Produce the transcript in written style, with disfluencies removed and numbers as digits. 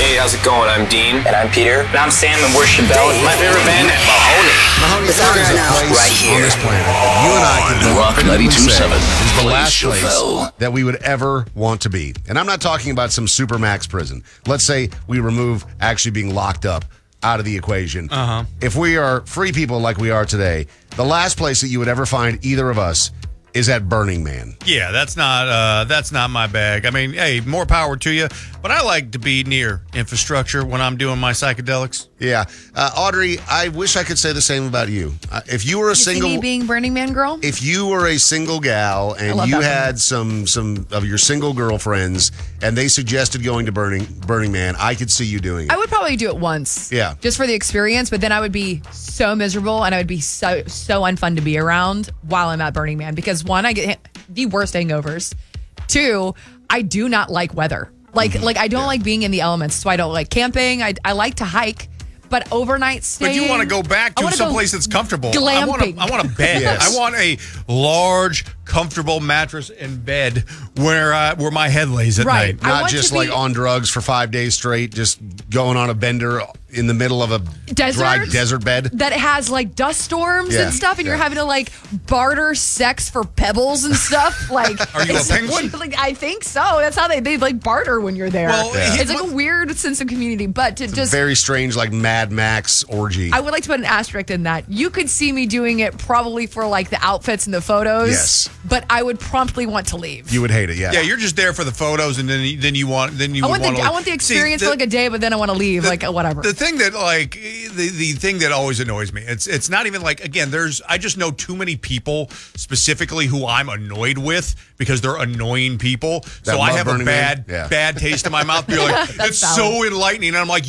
Hey, how's it going? I'm Dean. And I'm Peter. And I'm Sam, and we're Chevelle. My favorite band, Mahoney. Mahoney's Right here. on this planet. You and I can Rock confidently 92.7 say is the plays last Chevelle. place that we would ever want to be. And I'm not talking about some supermax prison. Let's say we remove actually being locked up out of the equation. If we are free people like we are today, the last place that you would ever find either of us is at Burning Man. Yeah, that's not my bag. I mean, hey, more power to you, but I like to be near infrastructure when I'm doing my psychedelics. Yeah. Audrey, I wish I could say the same about you. If you were a See me single... being Burning Man girl? If you were a single gal and love you that had some of your single girlfriends and they suggested going to Burning Man, I could see you doing it. I would probably do it once. Yeah. Just for the experience, but then I would be so miserable and I would be so unfun to be around while I'm at Burning Man because one, I get the worst hangovers. Two, I do not like weather. Like I don't like being in the elements, so I don't like camping. I like to hike. But overnight staying. But you want to go back to someplace that's comfortable. I want a bed. Yes. I want a large, comfortable mattress and bed where my head lays at Right. night. I Not want just to like be- on drugs for 5 days straight, just going on a bender in the middle of a dry desert bed. that has like dust storms Yeah, and stuff, and you're yeah. having to like barter sex for pebbles and stuff. Like, Are you a it's- penguin? Like, I think so. That's how they like barter when you're there. Well, Yeah. It's like a weird sense of community, but to just. Very strange, like Mad Max orgy. I would like to put an asterisk in that. You could see me doing it probably for like the outfits and the photos. Yes. But I would promptly want to leave. You would hate it, yeah. Yeah, you're just there for the photos, and then you want I want the experience for like a day, but then I want to leave, like whatever. The thing that the thing that always annoys me, it's not even like, again, I just know too many people specifically who I'm annoyed with because they're annoying people. That So I love have a Burning Man? bad taste in my mouth. You're like, it's That's so enlightening. And I'm like,